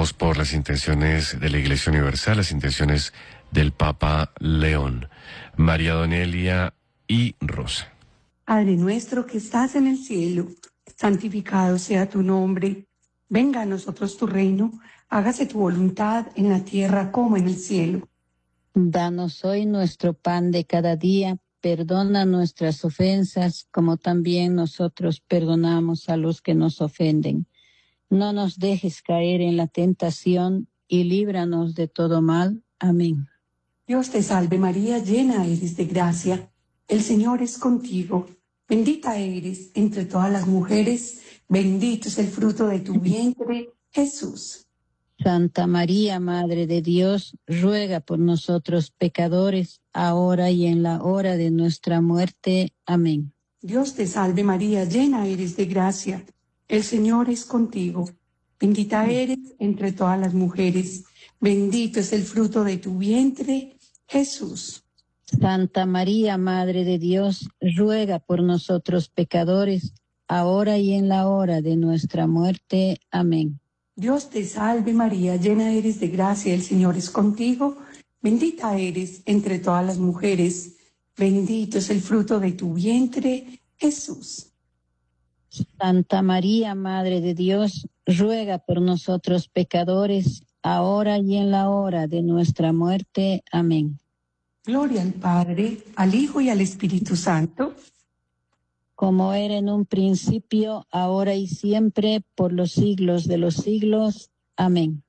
Rezamos por las intenciones de la Iglesia Universal, las intenciones del Papa León, María Donelia y Rosa. Padre nuestro que estás en el cielo, santificado sea tu nombre. Venga a nosotros tu reino, hágase tu voluntad en la tierra como en el cielo. Danos hoy nuestro pan de cada día, perdona nuestras ofensas como también nosotros perdonamos a los que nos ofenden. No nos dejes caer en la tentación y líbranos de todo mal. Amén. Dios te salve María, llena eres de gracia. El Señor es contigo. Bendita eres entre todas las mujeres, bendito es el fruto de tu vientre, Jesús. Santa María, Madre de Dios, ruega por nosotros pecadores, ahora y en la hora de nuestra muerte. Amén. Dios te salve María, llena eres de gracia. El Señor es contigo. Bendita eres entre todas las mujeres, bendito es el fruto de tu vientre, Jesús. Santa María, Madre de Dios, ruega por nosotros pecadores, ahora y en la hora de nuestra muerte. Amén. Dios te salve María, llena eres de gracia, el Señor es contigo. Bendita eres entre todas las mujeres, bendito es el fruto de tu vientre, Jesús. Santa María, Madre de Dios, ruega por nosotros pecadores, ahora y en la hora de nuestra muerte. Amén. Gloria al Padre, al Hijo y al Espíritu Santo. Como era en un principio, ahora y siempre, por los siglos de los siglos. Amén.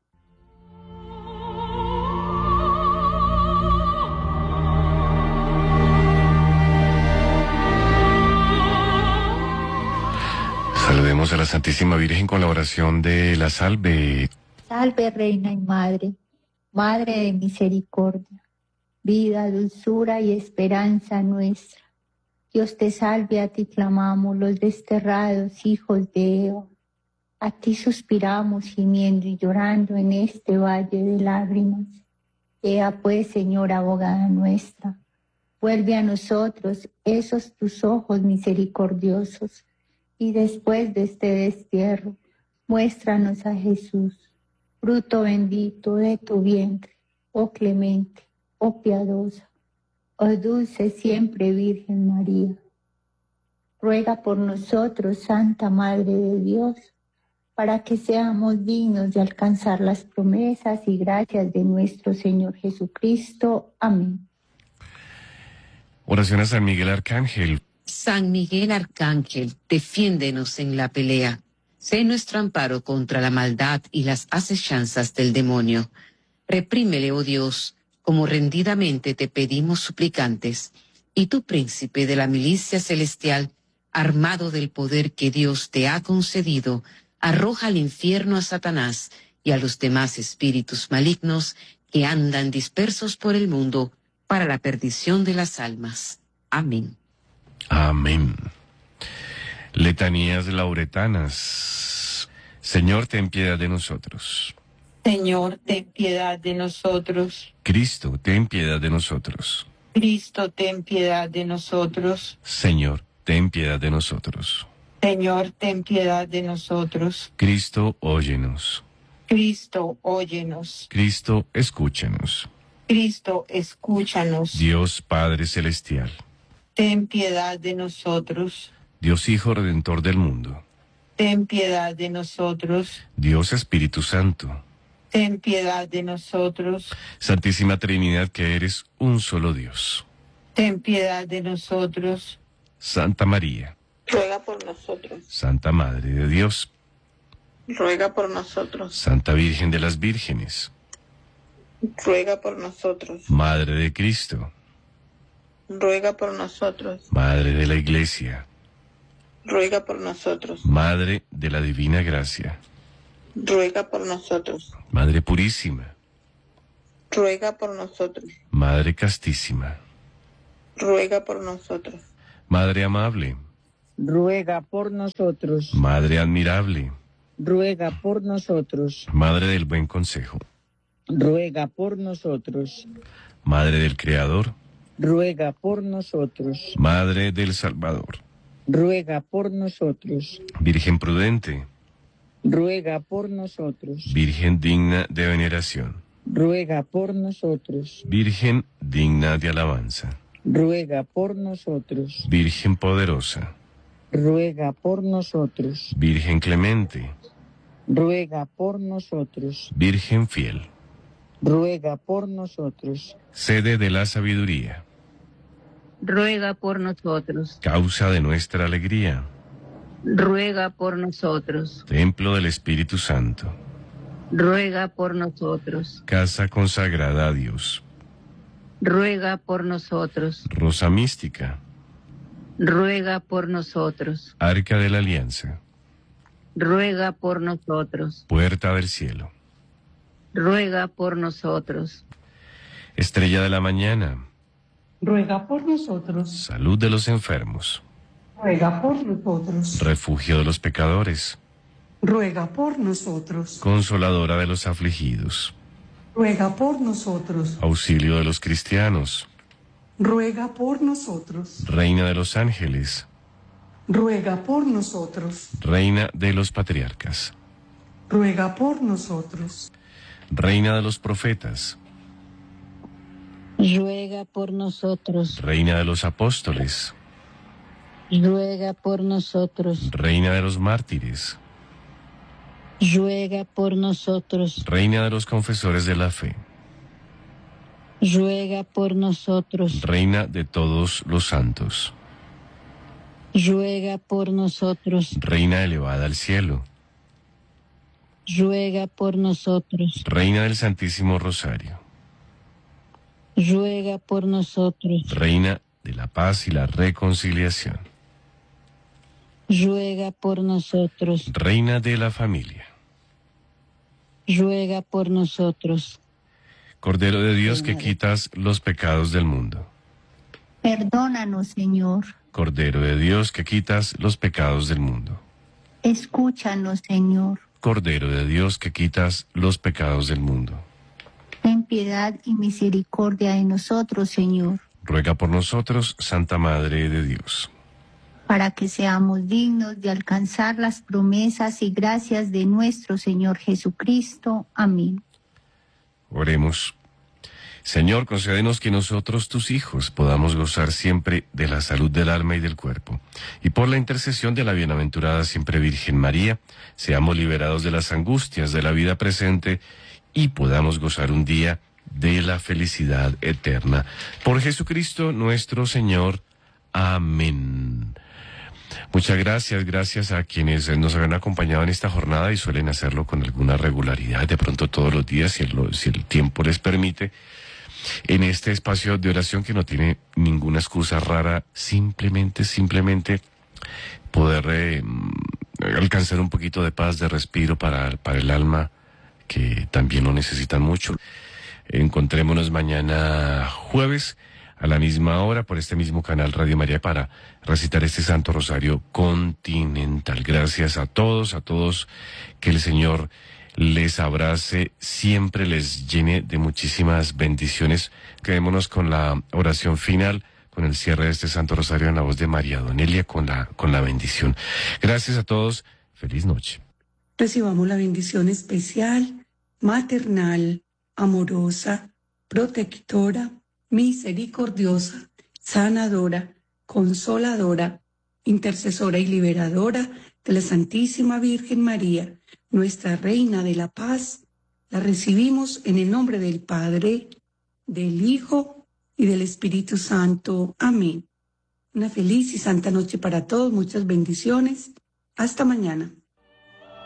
Saludemos a la Santísima Virgen con la oración de la Salve. Salve, Reina y Madre, Madre de misericordia, vida, dulzura y esperanza nuestra. Dios te salve, a ti clamamos los desterrados hijos de Eva. A ti suspiramos gimiendo y llorando en este valle de lágrimas. Ea pues, Señora abogada nuestra, vuelve a nosotros esos tus ojos misericordiosos y después de este destierro, muéstranos a Jesús, fruto bendito de tu vientre, oh clemente, oh piadosa, oh dulce siempre Virgen María. Ruega por nosotros, Santa Madre de Dios, para que seamos dignos de alcanzar las promesas y gracias de nuestro Señor Jesucristo. Amén. Oración a San Miguel Arcángel. San Miguel Arcángel, defiéndenos en la pelea. Sé nuestro amparo contra la maldad y las acechanzas del demonio. Reprímele, oh Dios, como rendidamente te pedimos suplicantes, y tú, príncipe de la milicia celestial, armado del poder que Dios te ha concedido, arroja al infierno a Satanás y a los demás espíritus malignos que andan dispersos por el mundo para la perdición de las almas. Amén. Amén. Letanías lauretanas. Señor, ten piedad de nosotros. Señor, ten piedad de nosotros. Cristo, ten piedad de nosotros. Cristo, ten piedad de nosotros. Señor, ten piedad de nosotros. Señor, ten piedad de nosotros. Cristo, óyenos. Cristo, óyenos. Cristo, escúchanos. Cristo, escúchanos. Dios Padre Celestial. Ten piedad de nosotros. Dios Hijo Redentor del mundo. Ten piedad de nosotros. Dios Espíritu Santo. Ten piedad de nosotros. Santísima Trinidad, que eres un solo Dios. Ten piedad de nosotros. Santa María. Ruega por nosotros. Santa Madre de Dios. Ruega por nosotros. Santa Virgen de las Vírgenes. Ruega por nosotros. Madre de Cristo. Ruega por nosotros. Madre de la Iglesia. Ruega por nosotros. Madre de la Divina Gracia. Ruega por nosotros. Madre Purísima. Ruega por nosotros. Madre Castísima. Ruega por nosotros. Madre Amable. Ruega por nosotros. Madre Admirable. Ruega por nosotros. Madre del Buen Consejo. Ruega por nosotros. Madre del Creador. Ruega por nosotros. Madre del Salvador. Ruega por nosotros. Virgen prudente. ruega por nosotros. Virgen digna de veneración, Ruega por nosotros. Virgen digna de alabanza, Ruega por nosotros. Virgen poderosa, Ruega por nosotros. Virgen clemente, Ruega por nosotros. Virgen fiel, Ruega por nosotros. sede de la sabiduría, ruega por nosotros, causa de nuestra alegría, ruega por nosotros, templo del Espíritu Santo, ruega por nosotros, casa consagrada a Dios, ruega por nosotros, rosa mística, ruega por nosotros, arca de la alianza, ruega por nosotros, puerta del cielo, ruega por nosotros, estrella de la mañana, ruega por nosotros, salud de los enfermos, ruega por nosotros, refugio de los pecadores, ruega por nosotros, consoladora de los afligidos, ruega por nosotros, auxilio de los cristianos, ruega por nosotros, reina de los ángeles, ruega por nosotros, reina de los patriarcas, ruega por nosotros, reina de los profetas, ruega por nosotros, reina de los apóstoles, ruega por nosotros, reina de los mártires, ruega por nosotros, reina de los confesores de la fe, ruega por nosotros, reina de todos los santos, ruega por nosotros, reina elevada al cielo, ruega por nosotros, reina del Santísimo Rosario, ruega por nosotros, reina de la paz y la reconciliación, ruega por nosotros, reina de la familia, ruega por nosotros, Cordero de Dios que quitas los pecados del mundo, Perdónanos, Señor. Cordero de Dios que quitas los pecados del mundo, Escúchanos, Señor. Cordero de Dios que quitas los pecados del mundo, Ten piedad y misericordia de nosotros, Señor, ruega por nosotros, Santa Madre de Dios. para que seamos dignos de alcanzar las promesas y gracias de nuestro Señor Jesucristo. Amén. Oremos. Señor, concédenos que nosotros, tus hijos, podamos gozar siempre de la salud del alma y del cuerpo, y por la intercesión de la bienaventurada siempre Virgen María, seamos liberados de las angustias de la vida presente y podamos gozar un día de la felicidad eterna. Por Jesucristo nuestro Señor. Amén. Muchas gracias a quienes nos han acompañado en esta jornada y suelen hacerlo con alguna regularidad, de pronto todos los días, si el tiempo les permite, en este espacio de oración que no tiene ninguna excusa rara, simplemente poder alcanzar un poquito de paz, de respiro para el alma, que también lo necesitan mucho. Encontrémonos mañana jueves a la misma hora por este mismo canal Radio María para recitar este Santo Rosario continental. Gracias a todos, que el Señor les abrace, siempre les llene de muchísimas bendiciones. Quedémonos con la oración final, con el cierre de este Santo Rosario en la voz de María Donelia, con la bendición. Gracias a todos, feliz noche. Recibamos la bendición especial, maternal, amorosa, protectora, misericordiosa, sanadora, consoladora, intercesora y liberadora de la Santísima Virgen María, nuestra Reina de la Paz. La recibimos en el nombre del Padre, del Hijo y del Espíritu Santo. Amén. Una feliz y santa noche para todos, muchas bendiciones. Hasta mañana.